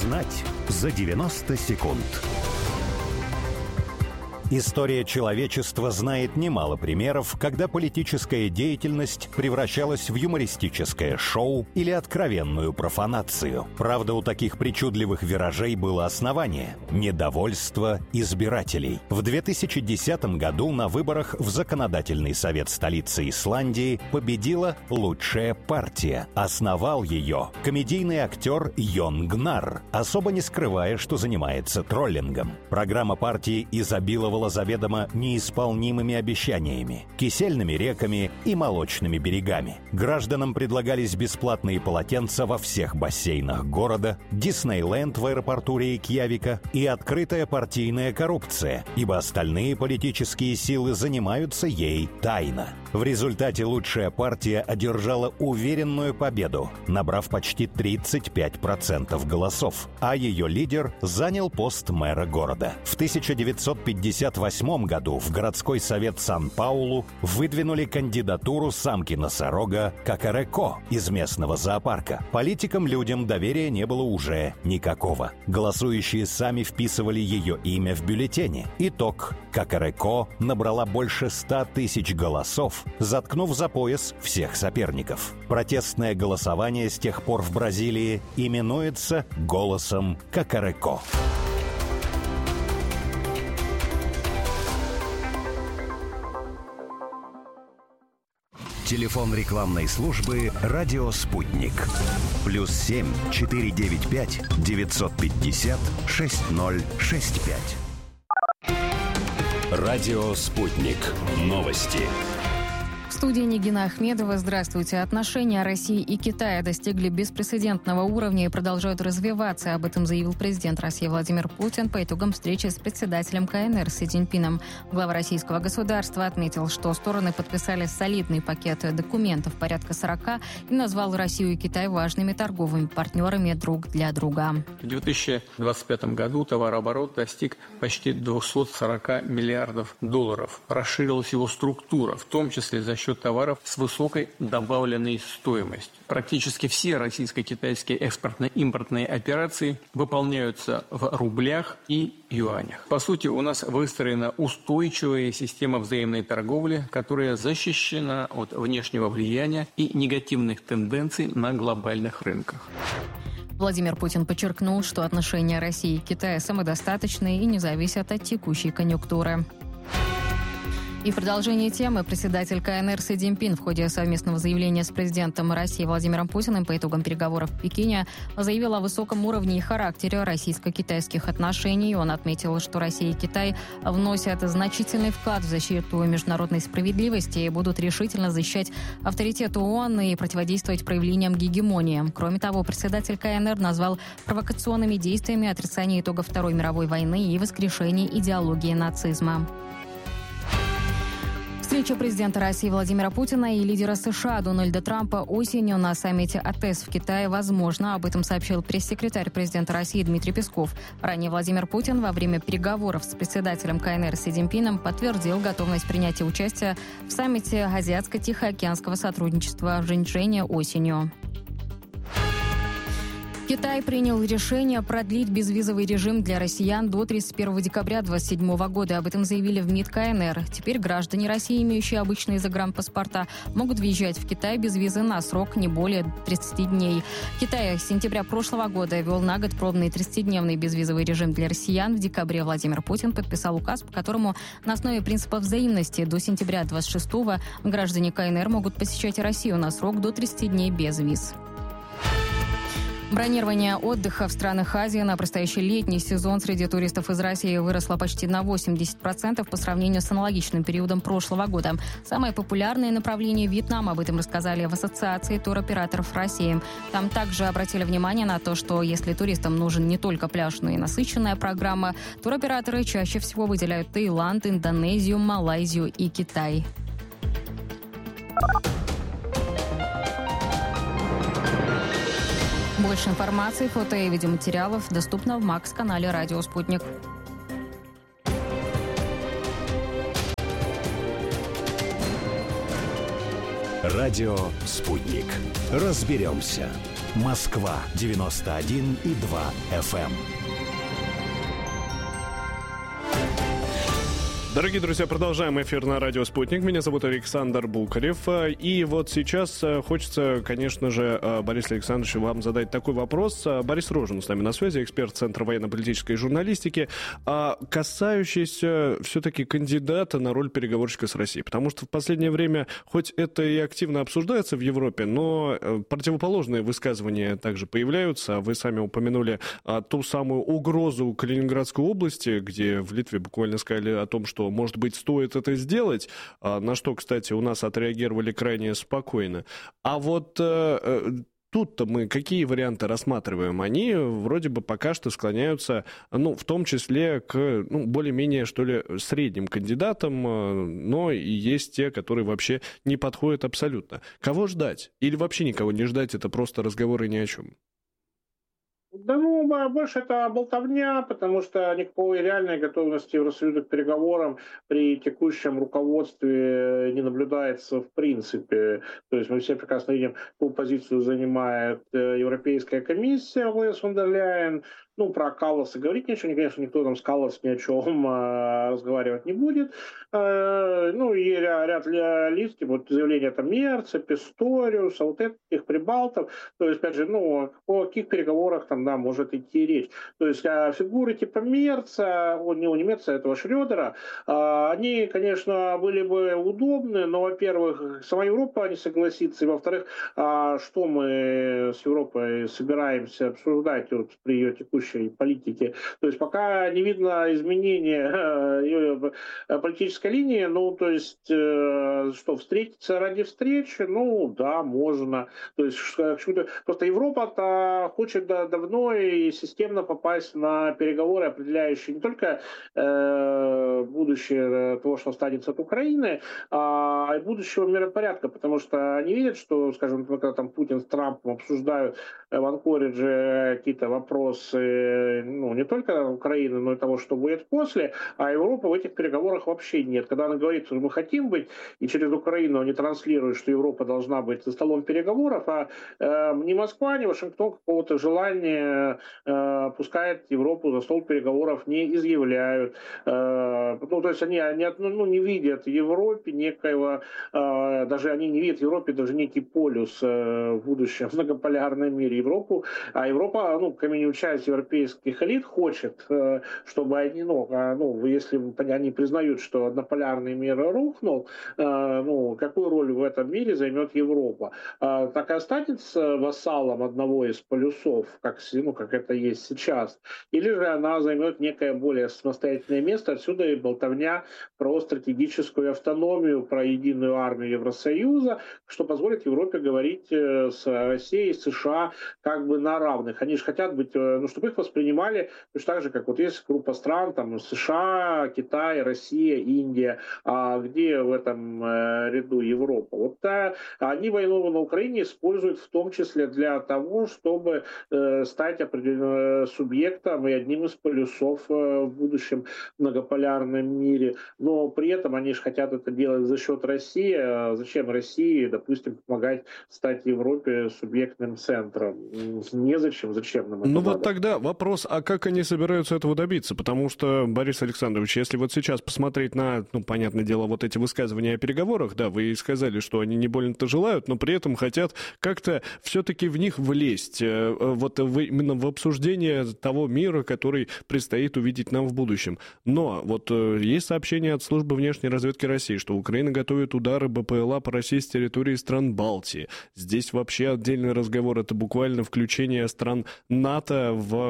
Узнать за 90 секунд. История человечества знает немало примеров, когда политическая деятельность превращалась в юмористическое шоу или откровенную профанацию. Правда, у таких причудливых виражей было основание – недовольство избирателей. В 2010 году на выборах в Законодательный совет столицы Исландии победила лучшая партия. Основал ее комедийный актер Йон Гнар, особо не скрывая, что занимается троллингом. Программа партии изобиловала заведомо неисполнимыми обещаниями, кисельными реками и молочными берегами. Гражданам предлагались бесплатные полотенца во всех бассейнах города, Диснейленд в аэропорту Рейкьявика и открытая партийная коррупция, ибо остальные политические силы занимаются ей тайно. В результате лучшая партия одержала уверенную победу, набрав почти 35% голосов, а ее лидер занял пост мэра города. В 1958 году в городской совет Сан-Паулу выдвинули кандидатуру самки-носорога Какареко из местного зоопарка. Политикам-людям доверия не было уже никакого. Голосующие сами вписывали ее имя в бюллетени. Итог: Какареко набрала больше 100 тысяч голосов, заткнув за пояс всех соперников. Протестное голосование с тех пор в Бразилии именуется «голосом Какареко». Телефон рекламной службы «Радио Спутник». +7 495 950 6065. Радио Спутник. Новости. В студии Нигина Ахмедова. Здравствуйте. Отношения России и Китая достигли беспрецедентного уровня и продолжают развиваться. Об этом заявил президент России Владимир Путин по итогам встречи с председателем КНР Си Цзиньпином. Глава российского государства отметил, что стороны подписали солидный пакет документов порядка 40 и назвал Россию и Китай важными торговыми партнерами друг для друга. В 2025 году товарооборот достиг почти 240 миллиардов долларов. Расширилась его структура, в том числе за счет товаров с высокой добавленной стоимостью. Практически все российско-китайские экспортно-импортные операции выполняются в рублях и юанях. По сути, у нас выстроена устойчивая система взаимной торговли, которая защищена от внешнего влияния и негативных тенденций на глобальных рынках. Владимир Путин подчеркнул, что отношения России и Китая самодостаточны и не зависят от текущей конъюнктуры. И в продолжении темы председатель КНР Си Цзиньпин в ходе совместного заявления с президентом России Владимиром Путиным по итогам переговоров в Пекине заявил о высоком уровне и характере российско-китайских отношений. Он отметил, что Россия и Китай вносят значительный вклад в защиту международной справедливости и будут решительно защищать авторитет ООН и противодействовать проявлениям гегемонии. Кроме того, председатель КНР назвал провокационными действиями отрицание итогов Второй мировой войны и воскрешение идеологии нацизма. Встреча президента России Владимира Путина и лидера США Дональда Трампа осенью на саммите АТЭС в Китае возможно. Об этом сообщил пресс-секретарь президента России Дмитрий Песков. Ранее Владимир Путин во время переговоров с председателем КНР Си Цзиньпином подтвердил готовность принятия участия в саммите Азиатско-Тихоокеанского сотрудничества в Жэньчжэне осенью. Китай принял решение продлить безвизовый режим для россиян до 31 декабря 2027 года. Об этом заявили в МИД КНР. Теперь граждане России, имеющие обычные загранпаспорта, могут въезжать в Китай без визы на срок не более 30 дней. Китай с сентября прошлого года ввел на год пробный 30-дневный безвизовый режим для россиян. В декабре Владимир Путин подписал указ, по которому на основе принципа взаимности до сентября 26-го граждане КНР могут посещать Россию на срок до 30 дней без виз. Бронирование отдыха в странах Азии на предстоящий летний сезон среди туристов из России выросло почти на 80% по сравнению с аналогичным периодом прошлого года. Самое популярное направление — Вьетнам. Об этом рассказали в Ассоциации туроператоров России. Там также обратили внимание на то, что если туристам нужен не только пляж, но и насыщенная программа, туроператоры чаще всего выделяют Таиланд, Индонезию, Малайзию и Китай. Больше информации, фото и видеоматериалов доступно в Макс-канале «Радио Спутник». Радио «Спутник». Разберемся. Москва 91,2 FM. Дорогие друзья, продолжаем эфир на радио «Спутник». Меня зовут Александр Букарев. И вот сейчас хочется, конечно же, Борис Александрович, вам задать такой вопрос. Борис Рожин с нами на связи, эксперт Центра военно-политической журналистики, касающийся все-таки кандидата на роль переговорщика с Россией. Потому что в последнее время, хоть это и активно обсуждается в Европе, но противоположные высказывания также появляются. Вы сами упомянули ту самую угрозу Калининградской области, где в Литве буквально сказали о том, что, может быть, стоит это сделать, на что, кстати, у нас отреагировали крайне спокойно. А вот тут-то мы какие варианты рассматриваем? Они вроде бы пока что склоняются, в том числе к, более-менее, что ли, средним кандидатам, но и есть те, которые вообще не подходят абсолютно. Кого ждать? Или вообще никого не ждать, это просто разговоры ни о чем? Да, больше это болтовня, потому что никакой реальной готовности Евросоюза к переговорам при текущем руководстве не наблюдается в принципе. То есть мы все прекрасно видим, какую позицию занимает Европейская комиссия, Урсула фон дер Ляйен. Про Калласа говорить ничего, конечно, никто там с Калласом ни о чем разговаривать не будет. И ряд лиц, вот заявления там Мерца, Писториуса, вот этих прибалтов. То есть, опять же, о каких переговорах там, может идти речь. То есть фигуры типа Мерца, не Мерца, этого Шрёдера, они, конечно, были бы удобны, но, во-первых, сама Европа не согласится, и, во-вторых, что мы с Европой собираемся обсуждать при ее текущей политики. То есть пока не видно изменения ее политической линии, что встретиться ради встречи, да, можно. То есть просто Европа хочет давно и системно попасть на переговоры, определяющие не только будущее того, что останется от Украины, а и будущего миропорядка, потому что они видят, что, скажем, когда там Путин с Трампом обсуждают в Анкоридже какие-то вопросы, не только Украины, но и того, что будет после, а Европы в этих переговорах вообще нет. Когда она говорит, что мы хотим быть, и через Украину они транслируют, что Европа должна быть за столом переговоров, а ни Москва, ни Вашингтон какого-то желания пускает Европу за стол переговоров не изъявляют. То есть они не видят в Европе некоего, даже они не видят в Европе даже некий полюс в будущем многополярном мире Европу, а Европа, как часть европейских элит хочет, чтобы они, если они признают, что однополярный мир рухнул, какую роль в этом мире займет Европа? Так и останется вассалом одного из полюсов, как это есть сейчас, или же она займет некое более самостоятельное место? Отсюда и болтовня про стратегическую автономию, про единую армию Евросоюза, что позволит Европе говорить с Россией, с США как бы на равных. Они же хотят быть, чтобы их воспринимали точно так же, как вот есть группа стран, там США, Китай, Россия, Индия, а где в этом ряду Европа. Вот они войну на Украине используют в том числе для того, чтобы стать определенным субъектом и одним из полюсов в будущем многополярном мире. Но при этом они же хотят это делать за счет России. А зачем России, допустим, помогать стать Европе субъектным центром? Незачем, зачем нам это надо? Вот тогда вопрос, а как они собираются этого добиться? Потому что, Борис Александрович, если вот сейчас посмотреть на, понятное дело, вот эти высказывания о переговорах, да, вы и сказали, что они не больно-то желают, но при этом хотят как-то все-таки в них влезть, именно в обсуждение того мира, который предстоит увидеть нам в будущем. Но вот есть сообщение от службы внешней разведки России, что Украина готовит удары БПЛА по России с территории стран Балтии. Здесь вообще отдельный разговор, это буквально включение стран НАТО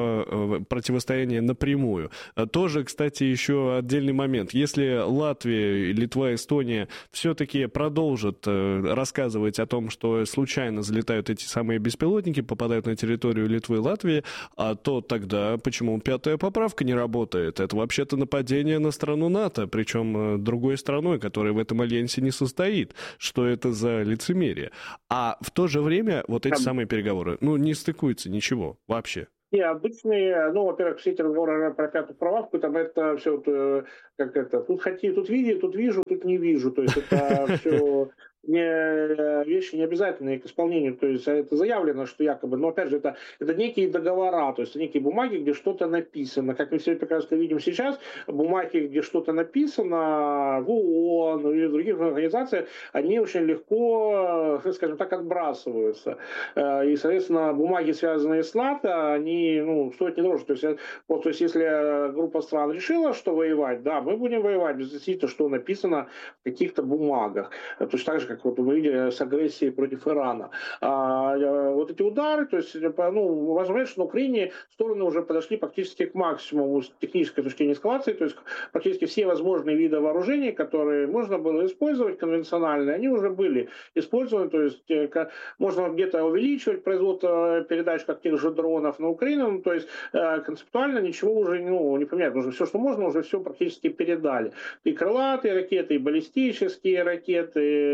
в противостояние напрямую. Тоже, кстати, еще отдельный момент. Если Латвия, Литва, Эстония все-таки продолжат рассказывать о том, что случайно залетают эти самые беспилотники, попадают на территорию Литвы и Латвии, то тогда почему 5-я поправка не работает? Это вообще-то нападение на страну НАТО, причем другой страной, которая в этом альянсе не состоит. Что это за лицемерие? А в то же время вот эти самые переговоры, не стыкуются ничего вообще. Не, обычные, во-первых, все эти разговоры про 5-ю поправку, там это все, тут вижу, тут не вижу, то есть это все вещи не обязательные к исполнению. То есть это заявлено, что якобы, но опять же, это некие договора, то есть некие бумаги, где что-то написано. Как мы все прекрасно видим сейчас, бумаги, где что-то написано в ООН или в других организациях, они очень легко, скажем так, отбрасываются. И, соответственно, бумаги, связанные с НАТО, они стоят недорого. То есть если группа стран решила, что воевать, да, мы будем воевать, без действительно, что написано в каких-то бумагах. Точно так же, как вот мы видели с агрессией против Ирана. Вот эти удары, то есть, важно понять, что на Украине стороны уже подошли практически к максимуму с технической точки зрения эскалации, то есть практически все возможные виды вооружений, которые можно было использовать конвенциональные, они уже были использованы, то есть можно где-то увеличивать производство передач, как тех же дронов на Украину, то есть концептуально ничего уже не поменять, уже все, что можно, уже все практически передали. И крылатые ракеты, и баллистические ракеты,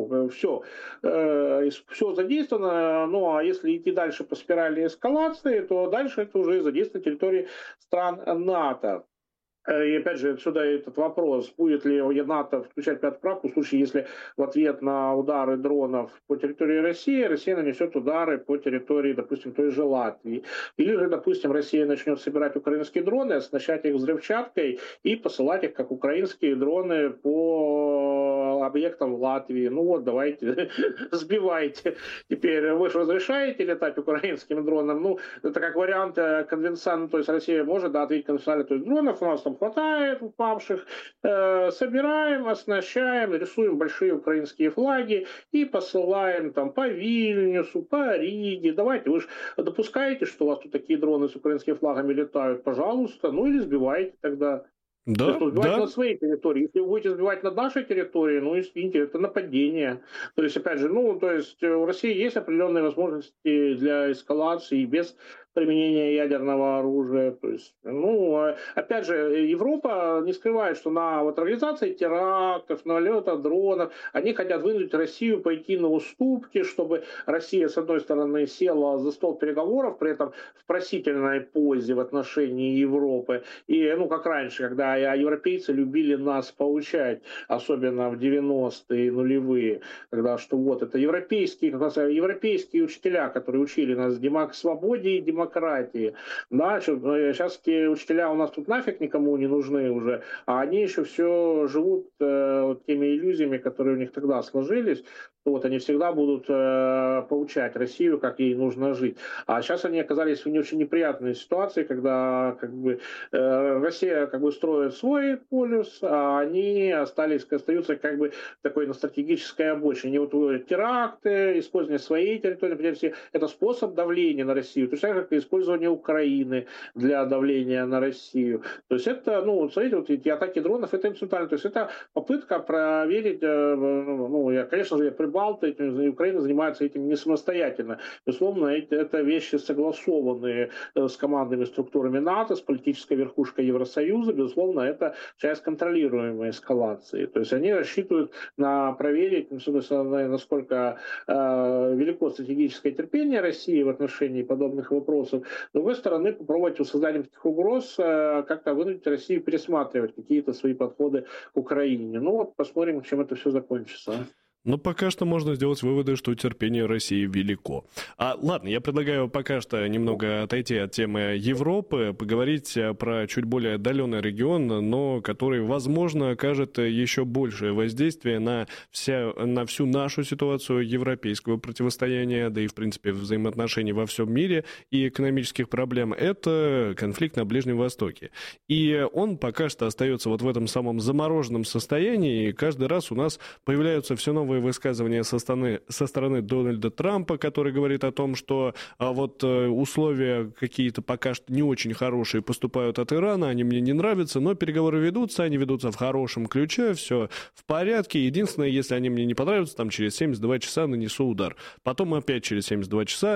все задействовано. А если идти дальше по спирали эскалации, то дальше это уже задействовано на территории стран НАТО. И опять же, отсюда этот вопрос, будет ли НАТО включать пятую правку в случае, если в ответ на удары дронов по территории России, Россия нанесет удары по территории, допустим, той же Латвии. Или же, допустим, Россия начнет собирать украинские дроны, оснащать их взрывчаткой и посылать их, как украинские дроны, по объектам в Латвии. Давайте, сбивайте. Теперь вы же разрешаете летать украинским дроном? Это как вариант конвенциональный, то есть Россия может ответить конвенционально, то есть дронов у нас там хватает упавших, собираем, оснащаем, рисуем большие украинские флаги и посылаем там по Вильнюсу, по Риге. Давайте, вы же допускаете, что у вас тут такие дроны с украинскими флагами летают? Пожалуйста, или сбивайте тогда. Да, то есть сбивать на своей территории. Если вы будете сбивать на нашей территории, извините, это нападение. То есть, опять же, у России есть определенные возможности для эскалации без применения ядерного оружия. То есть, опять же, Европа не скрывает, что на организации терактов, налета дронов, они хотят вынудить Россию пойти на уступки, чтобы Россия, с одной стороны, села за стол переговоров, при этом в просительной позе в отношении Европы. И, как раньше, когда европейцы любили нас поучать, особенно в 90-е, нулевые, когда это европейские учителя, которые учили нас свободе и демократии. Да, сейчас учителя у нас тут нафиг никому не нужны уже, а они еще все живут теми иллюзиями, которые у них тогда сложились. Они всегда будут поучать Россию, как ей нужно жить. А сейчас они оказались в не очень неприятной ситуации, когда Россия строит свой полюс, а они остаются такой на стратегической обочине. Теракты, использование своей территории, это способ давления на Россию. То есть так как использование Украины для давления на Россию. То есть это, смотрите, эти атаки дронов, это инструментально. То есть это попытка проверить, конечно же, Прибалты, Украина занимается этим не самостоятельно. Безусловно, это вещи согласованные с командными структурами НАТО, с политической верхушкой Евросоюза. Безусловно, это часть контролируемой эскалации. То есть они рассчитывают проверить, насколько велико стратегическое терпение России в отношении подобных вопросов. С другой стороны, попробовать созданием таких угроз как-то вынудить Россию пересматривать какие-то свои подходы к Украине. Посмотрим, чем это все закончится. Пока что можно сделать выводы, что терпение России велико. Ладно, я предлагаю пока что немного отойти от темы Европы, поговорить про чуть более отдаленный регион, но который, возможно, окажет еще большее воздействие на всю нашу ситуацию европейского противостояния, да и, в принципе, взаимоотношений во всем мире и экономических проблем. Это конфликт на Ближнем Востоке. И он пока что остается в этом самом замороженном состоянии, и каждый раз у нас появляются все новые высказывания со стороны Дональда Трампа, который говорит о том, что условия какие-то пока что не очень хорошие поступают от Ирана, они мне не нравятся, но переговоры ведутся, они ведутся в хорошем ключе, все в порядке. Единственное, если они мне не понравятся, через 72 часа нанесу удар. Потом опять через 72 часа.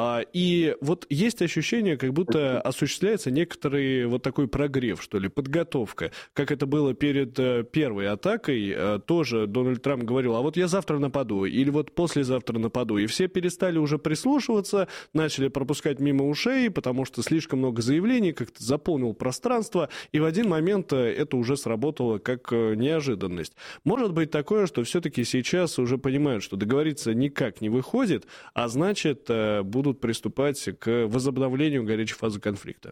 И есть ощущение, как будто осуществляется некоторый такой прогрев, что ли, подготовка. Как это было перед первой атакой, тоже Дональд Трамп говорил, я я завтра нападу, или вот послезавтра нападу. И все перестали уже прислушиваться, начали пропускать мимо ушей, потому что слишком много заявлений, как-то заполнил пространство, и в один момент это уже сработало как неожиданность. Может быть такое, что все-таки сейчас уже понимают, что договориться никак не выходит, а значит, будут приступать к возобновлению горячей фазы конфликта?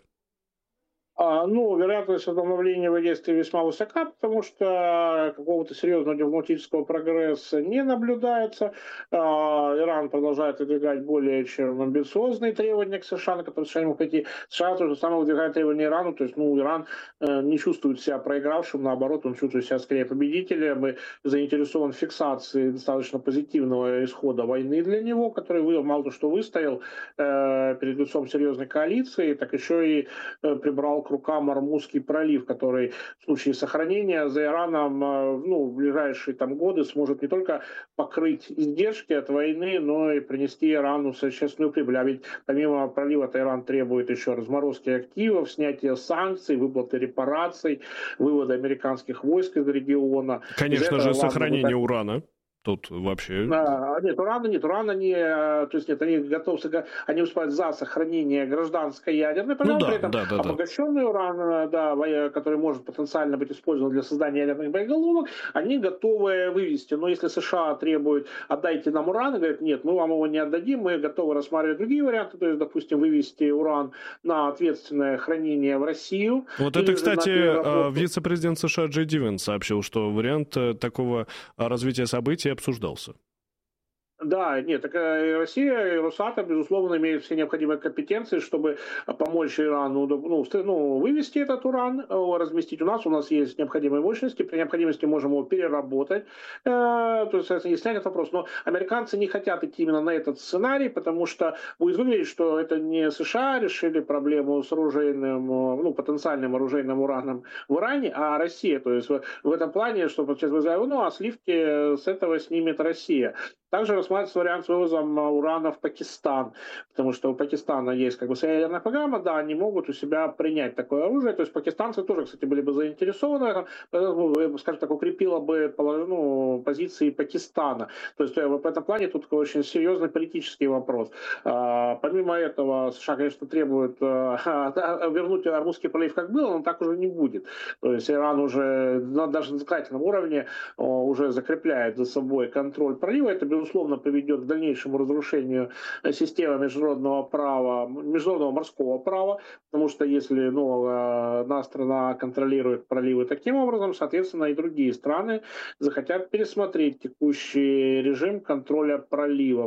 Вероятность возобновления воздействия весьма высока, потому что какого-то серьезного дипломатического прогресса не наблюдается. Иран продолжает выдвигать более чем амбициозные требования к США, на которые США не могут пойти. США то же самое выдвигает требования Ирану, то есть Иран не чувствует себя проигравшим, наоборот, он чувствует себя скорее победителем и заинтересован в фиксации достаточно позитивного исхода войны для него, который мало того, что выстоял перед лицом серьезной коалиции, так еще и прибрал к рукам Ормузский пролив, который в случае сохранения за Ираном в ближайшие годы сможет не только покрыть издержки от войны, но и принести Ирану существенную прибыль. А ведь помимо пролива-то Иран требует еще разморозки активов, снятия санкций, выплаты репараций, вывода американских войск из региона. Конечно же, сохранение урана. Тут вообще... Нет, уран они готовы, они выступают за сохранение гражданской ядерной программы, при этом обогащенный уран, который может потенциально быть использован для создания ядерных боеголовок, они готовы вывести. Но если США требуют, отдайте нам уран, и говорят, нет, мы вам его не отдадим, мы готовы рассматривать другие варианты, то есть, допустим, вывести уран на ответственное хранение в Россию. Вот это, кстати, вице-президент США Джей Ди Венс сообщил, что вариант такого развития событий обсуждался. Да, нет, так Россия и Росатом, безусловно, имеют все необходимые компетенции, чтобы помочь Ирану вывести этот уран, разместить у нас есть необходимые мощности, при необходимости можем его переработать, то есть, соответственно, снять этот вопрос. Но американцы не хотят идти именно на этот сценарий, потому что будет выглядеть, что это не США решили проблему с оружейным, потенциальным оружейным ураном в Иране, а Россия. То есть в этом плане, что сейчас а сливки с этого снимет Россия. Также рассматривается вариант с вывозом урана в Пакистан, потому что у Пакистана есть своя ядерная программа, они могут у себя принять такое оружие, то есть пакистанцы тоже, кстати, были бы заинтересованы, скажем так, укрепило бы позиции Пакистана. То есть в этом плане тут такой очень серьезный политический вопрос. Помимо этого, США, конечно, требуют вернуть Ормузский пролив как было, но так уже не будет. То есть Иран уже даже на законодательном уровне уже закрепляет за собой контроль пролива, это, безусловно, приведет к дальнейшему разрушению системы международного морского права, потому что если одна страна контролирует проливы таким образом, соответственно, и другие страны захотят пересмотреть текущий режим контроля проливов.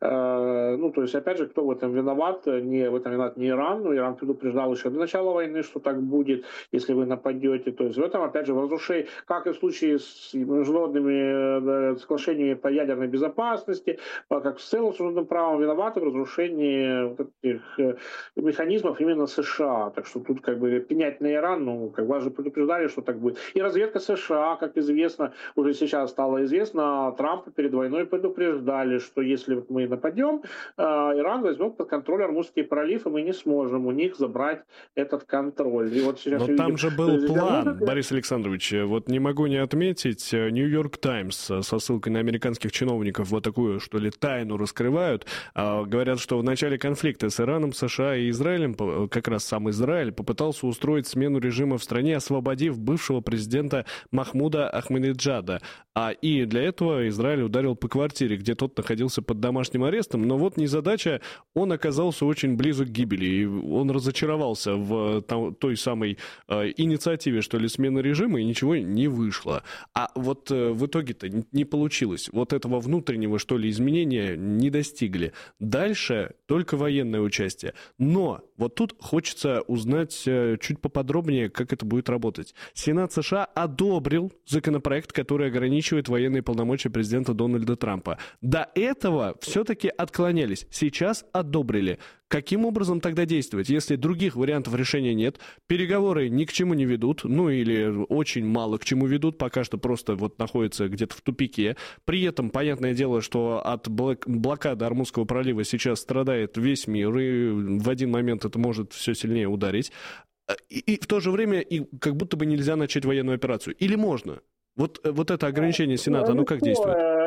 То есть, опять же, кто в этом виноват? В этом виноват не Иран, но Иран предупреждал еще до начала войны, что так будет, если вы нападете. То есть в этом, опять же, разрушение, как и в случае с международными соглашениями по ядерной безопасности, как с целым международным правом, виноваты в разрушении этих механизмов именно США. Так что тут пенять на Иран, вас же предупреждали, что так будет. И разведка США, как известно, уже сейчас стало известно, Трампа перед войной предупреждали, что если мы нападем, Иран возьмет под контроль Ормузский пролив, и мы не сможем у них забрать этот контроль. И вот сейчас но там же был план, Борис Александрович, вот не могу не отметить, Нью-Йорк Таймс со ссылкой на американских чиновников вот такую, что ли, тайну раскрывают. Говорят, что в начале конфликта с Ираном, США и Израилем, как раз сам Израиль, попытался устроить смену режима в стране, освободив бывшего президента Махмуда Ахмадинеджада. И для этого Израиль ударил по квартире, где тот находился под домашним арестом. Но вот незадача, он оказался очень близок к гибели. И он разочаровался в той самой инициативе, что ли, смены режима, и ничего не вышло. А вот в итоге-то не получилось. Вот этого внутреннего, что ли, изменения не достигли. Дальше только военное участие. Но вот тут хочется узнать чуть поподробнее, как это будет работать. Сенат США одобрил законопроект, который ограничивает военные полномочия президента Дональда Трампа. До этого все-таки отклонялись. Сейчас одобрили. Каким образом тогда действовать, если других вариантов решения нет, переговоры ни к чему не ведут, или очень мало к чему ведут, пока что просто находятся где-то в тупике. При этом, понятное дело, что от блокады Ормузского пролива сейчас страдает весь мир, и в один момент это может все сильнее ударить. И в то же время как будто бы нельзя начать военную операцию. Или можно? Вот это ограничение Сената, как действует?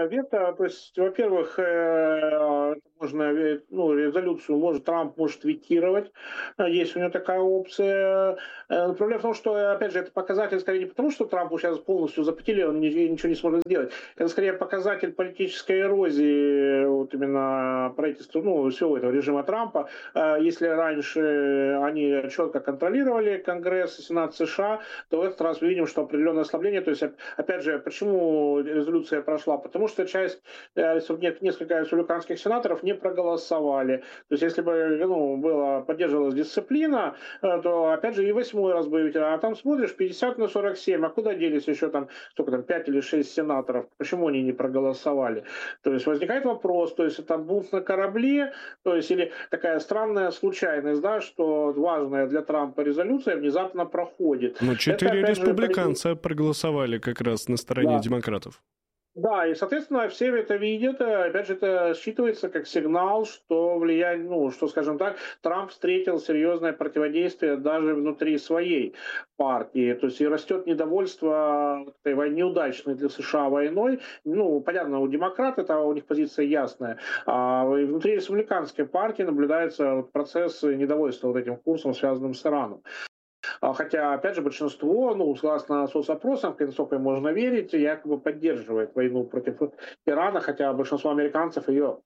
вето, то есть, во-первых, можно, резолюцию Трамп может ветировать, есть у него такая опция. Проблема в том, что, опять же, это показатель скорее не потому, что Трампу сейчас полностью запретили, он ничего не сможет сделать. Это скорее показатель политической эрозии вот именно правительства, всего этого режима Трампа. Если раньше они четко контролировали Конгресс и Сенат США, то в этот раз мы видим, что определенное ослабление. То есть, опять же, почему резолюция прошла? Потому что несколько республиканских сенаторов не проголосовали. То есть, если бы поддерживалась дисциплина, то, опять же, и 8-й раз бы ведь. А там смотришь, 50-47, а куда делись еще там, 5 или 6 сенаторов? Почему они не проголосовали? То есть, возникает вопрос, то есть, это бунт на корабле, то есть, или такая странная случайность, да, что важная для Трампа резолюция внезапно проходит. 4 республиканца проголосовали как раз на стороне демократов. Да, и, соответственно, все это видят. Опять же, это считывается как сигнал, что скажем так, Трамп встретил серьезное противодействие даже внутри своей партии. То есть и растет недовольство этой неудачной для США войной. Понятно, у демократов у них позиция ясная. А внутри республиканской партии наблюдается процесс недовольства этим курсом, связанным с Ираном. Хотя, опять же, большинство, согласно соцопросам, насколько можно верить, якобы поддерживает войну против Ирана, хотя большинство американцев ее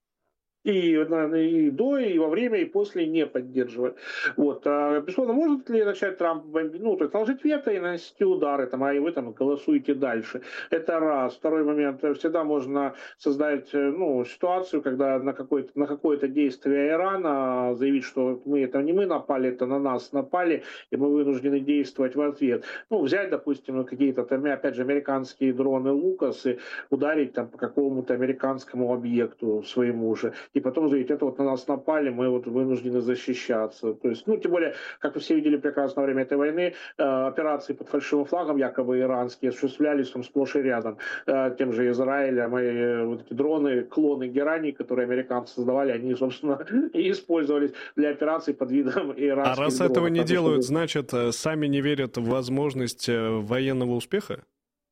и до, и во время, и после не поддерживает. Безусловно, может ли начать Трамп бомбить, то есть наложить вето и нанести удары, и вы голосуете дальше. Это раз. Второй момент. Всегда можно создать ситуацию, когда на какое-то действие Ирана заявить, что это не мы напали, это на нас напали, и мы вынуждены действовать в ответ. Взять, допустим, какие-то, опять же, американские дроны Лукас и ударить по какому-то американскому объекту своему же. И потом заявить, это на нас напали, мы вынуждены защищаться. То есть, тем более, как вы все видели прекрасно во время этой войны, операции под фальшивым флагом, якобы иранские, осуществлялись сплошь и рядом тем же Израилем. И эти дроны, клоны Герани, которые американцы создавали, они, собственно, и использовались для операций под видом иранских дронов. А раз этого не делают, значит, сами не верят в возможность военного успеха?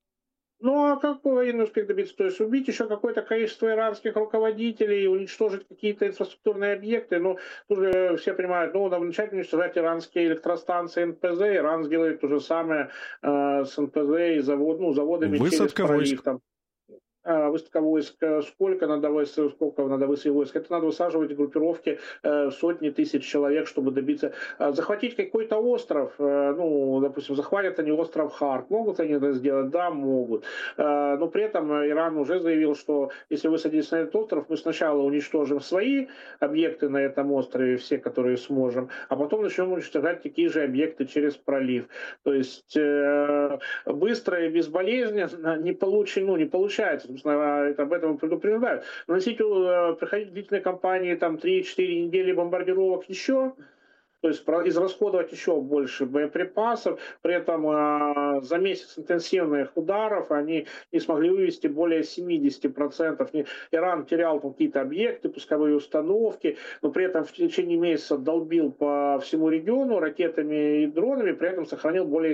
А как военный успех добиться? То есть убить еще какое-то количество иранских руководителей, уничтожить какие-то инфраструктурные объекты. Тут же все понимают, надо начать уничтожать иранские электростанции НПЗ. Иран сделает то же самое с НПЗ и заводами через пролив. Высадка войск, сколько надо высадить войск. Это надо высаживать группировки сотни тысяч человек, чтобы добиться... Захватить какой-то остров, допустим, захватят они остров Харк. Могут они это сделать? Да, могут. Но при этом Иран уже заявил, что если высадить на этот остров, мы сначала уничтожим свои объекты на этом острове, все, которые сможем, а потом начнем уничтожать такие же объекты через пролив. То есть быстро и безболезненно не получается. Это об этом предупреждают. Проходить длительные кампании, 3-4 недели бомбардировок еще, то есть израсходовать еще больше боеприпасов. При этом за месяц интенсивных ударов они не смогли вывести более 70%. Иран терял какие-то объекты, пусковые установки, но при этом в течение месяца долбил по всему региону ракетами и дронами, при этом сохранил более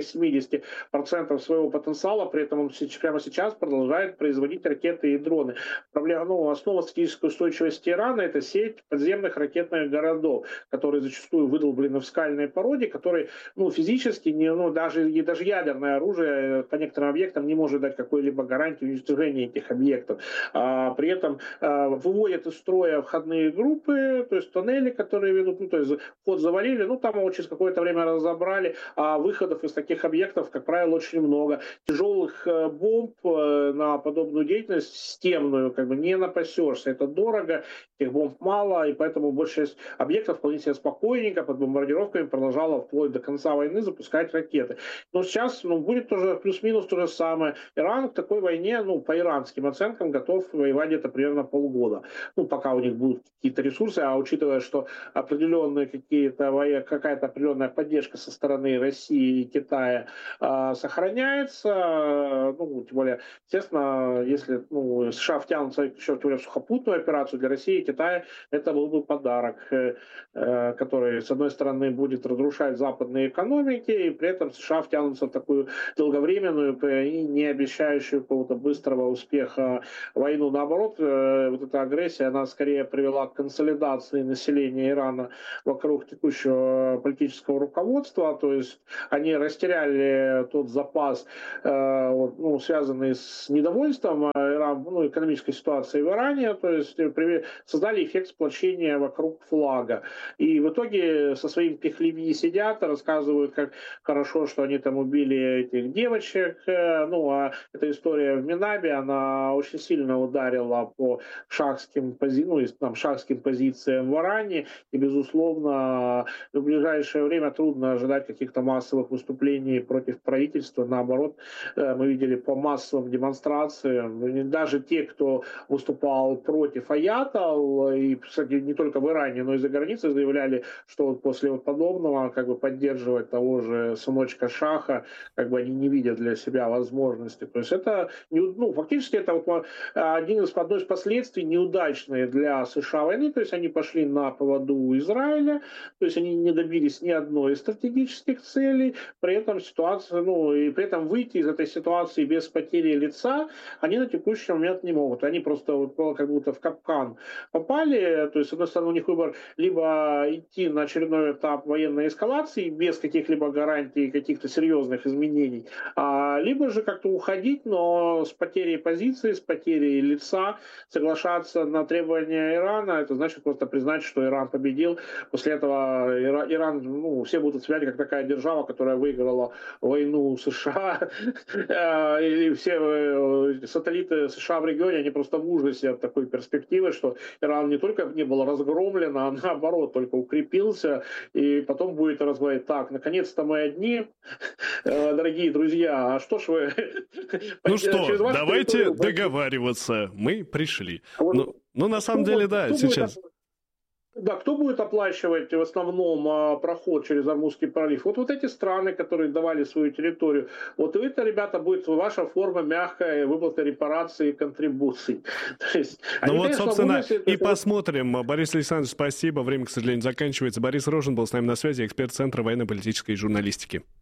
70% своего потенциала, при этом он прямо сейчас продолжает производить ракеты и дроны. Основа стратегической устойчивости Ирана — это сеть подземных ракетных городов, которые зачастую выдолблены в скальной породе, которые физически, даже ядерное оружие по некоторым объектам не может дать какой-либо гарантии уничтожения этих объектов. При этом выводят из строя входные группы, то есть тоннели, которые ведут, то есть вход завалили, там его через какое-то время разобрали, а выходов из таких объектов, как правило, очень много. Тяжелых бомб на подобную деятельность системную не напасешься. Это дорого, этих бомб мало, и поэтому большая часть объектов вполне себе спокойненько под бомбардировками продолжала вплоть до конца войны запускать ракеты. Но сейчас будет тоже плюс-минус то же самое. Иран к такой войне, по иранским оценкам, готов воевать где-то примерно полгода. Пока у них будут какие-то ресурсы, а учитывая, что какая-то определенная поддержка со стороны России и Китая сохраняется, тем более, естественно, если США втянутся еще в сухопутную операцию, для России и Китая это был бы подарок, который, с одной стороны, будет разрушать западные экономики, и при этом США втянутся в такую долговременную и не обещающую какого-то быстрого успеха войну. Наоборот, вот эта агрессия, она скорее привела к консолидации населения Ирана вокруг текущего политического руководства, то есть они растеряли тот запас, связанный с недовольством экономической ситуацией в Иране, то есть создали эффект сплочения вокруг флага. И в итоге со своим пихлеви сидят, рассказывают, как хорошо, что они там убили этих девочек. А эта история в Минабе, она очень сильно ударила по шахским позициям в Иране. И, безусловно, в ближайшее время трудно ожидать каких-то массовых выступлений против правительства. Наоборот, мы видели по массовым демонстрациям, даже те, кто выступал против аятол, и, кстати, не только в Иране, но и за границей, заявляли, что вот после подобного поддерживать того же сыночка Шаха они не видят для себя возможности. То есть это фактически это одно из последствий неудачные для США войны. То есть они пошли на поводу Израиля, то есть они не добились ни одной из стратегических целей, при этом при этом выйти из этой ситуации без потери лица они на текущий момент не могут. Они просто как будто в капкан попали. То есть, с одной стороны, у них выбор либо идти на очередной этап военной эскалации без каких-либо гарантий, каких-то серьезных изменений, либо же как-то уходить, но с потерей позиции, с потерей лица, соглашаться на требования Ирана. Это значит просто признать, что Иран победил. После этого Иран, все будут воспринимать как такая держава, которая выиграла войну США. И все сателлиты США в регионе, они просто в ужасе от такой перспективы, что Иран не только не был разгромлен, а наоборот только укрепился, и потом будет разговаривать: так, наконец-то мы одни, дорогие друзья, а что ж вы... Ну что, давайте договариваться, мы пришли. На самом деле, да, сейчас... Да, кто будет оплачивать в основном проход через Ормузский пролив? Вот эти страны, которые давали свою территорию. Вот это, ребята, будет ваша форма мягкой выплаты репараций и контрибуций. Собственно, и посмотрим. Борис Александрович, спасибо. Время, к сожалению, заканчивается. Борис Рожин был с нами на связи, эксперт Центра военно-политической журналистики.